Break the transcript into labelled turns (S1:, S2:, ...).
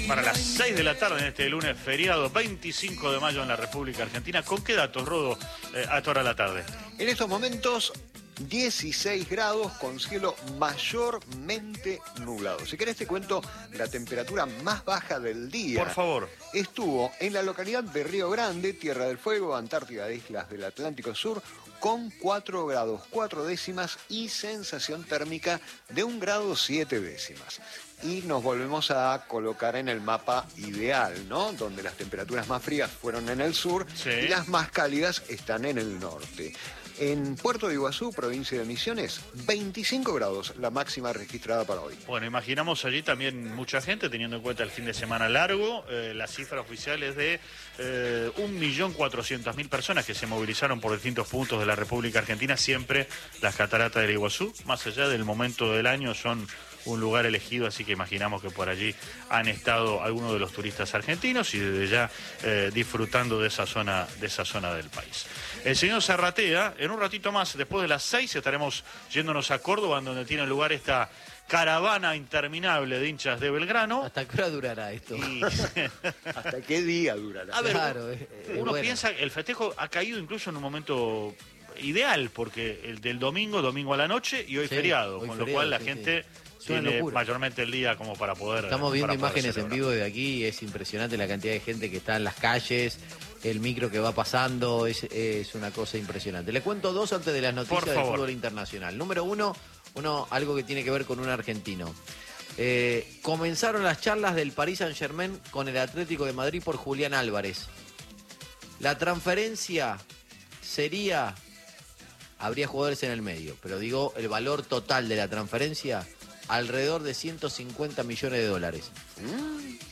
S1: para las 6 de la tarde en este lunes feriado, 25 de mayo en la República Argentina. ¿Con qué datos, Rodo, a esta hora de la tarde?
S2: En estos momentos, 16 grados con cielo mayormente nublado. Si querés te cuento la temperatura más baja del día.
S1: Por favor.
S2: Estuvo en la localidad de Río Grande, Tierra del Fuego, Antártida de Islas del Atlántico Sur, con 4 grados 4 décimas y sensación térmica de 1 grado 7 décimas. Y nos volvemos a colocar en el mapa ideal, ¿no? Donde las temperaturas más frías fueron en el sur,
S1: sí,
S2: y las más cálidas están en el norte. En Puerto de Iguazú, provincia de Misiones, 25 grados, la máxima registrada para hoy.
S1: Bueno, imaginamos allí también mucha gente, teniendo en cuenta el fin de semana largo. La cifra oficial es de 1.400.000 personas que se movilizaron por distintos puntos de la República Argentina. Siempre las cataratas del Iguazú, más allá del momento del año, son un lugar elegido, así que imaginamos que por allí han estado algunos de los turistas argentinos y desde ya disfrutando de esa zona del país. El señor Zarratea, en un ratito más, después de las 6, estaremos yéndonos a Córdoba, donde tiene lugar esta caravana interminable de hinchas de Belgrano.
S3: ¿Hasta qué hora durará esto?
S2: ¿Hasta qué día durará?
S1: A ver,
S3: claro,
S1: uno
S3: bueno.
S1: piensa que el festejo ha caído incluso en un momento ideal, porque el del domingo a la noche y hoy
S3: Sí,
S1: feriado,
S3: hoy
S1: con
S3: feriado,
S1: lo cual la
S3: sí,
S1: gente
S3: Es una
S1: tiene
S3: locura.
S1: mayormente el día como para poder...
S3: Estamos viendo
S1: para poder
S3: imágenes en
S1: celebrar.
S3: vivo de aquí y es impresionante la cantidad de gente que está en las calles, el micro que va pasando, es una cosa impresionante. Le cuento dos antes de las noticias
S1: Por
S3: del
S1: favor.
S3: fútbol internacional. Número uno, algo que tiene que ver con un argentino. Comenzaron las charlas del Paris Saint-Germain con el Atlético de Madrid por Julián Álvarez. La transferencia sería... Habría jugadores en el medio, pero digo, el valor total de la transferencia, alrededor de 150 millones de dólares.